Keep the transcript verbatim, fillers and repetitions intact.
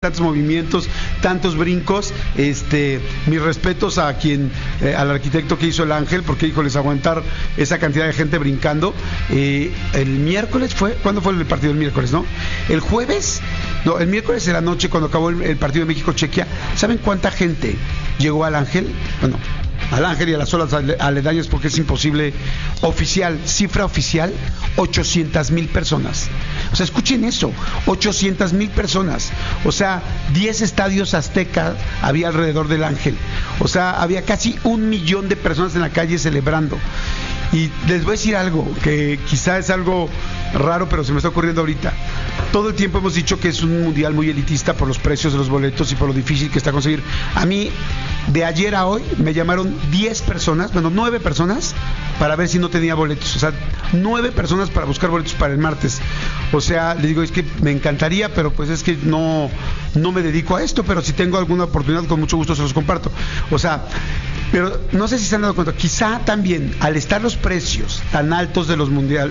tantos movimientos, tantos brincos. Este, mis respetos a quien, eh, al arquitecto que hizo el Ángel, porque híjoles, aguantar esa cantidad de gente brincando. Eh, el miércoles fue, ¿cuándo fue el partido? El miércoles, ¿no? El jueves, no, el miércoles de la noche, cuando acabó el, el partido de México-Chequia, ¿saben cuánta gente llegó al Ángel? Bueno, al Ángel y a las zonas aledañas, porque es imposible. Oficial, cifra oficial, ochocientas mil personas. O sea, escuchen eso, ochocientas mil personas. O sea, diez estadios aztecas había alrededor del Ángel. O sea, había casi un millón de personas en la calle celebrando. Y les voy a decir algo, que quizá es algo raro, pero se me está ocurriendo ahorita. Todo el tiempo hemos dicho que es un mundial muy elitista por los precios de los boletos y por lo difícil que está conseguir. A mí, de ayer a hoy, me llamaron diez personas, bueno, nueve personas, para ver si no tenía boletos. O sea, nueve personas para buscar boletos para el martes. O sea, les digo, es que me encantaría, pero pues es que no, no me dedico a esto, pero si tengo alguna oportunidad, con mucho gusto se los comparto. O sea, pero no sé si se han dado cuenta, quizá también, al estar los precios tan altos de los mundial,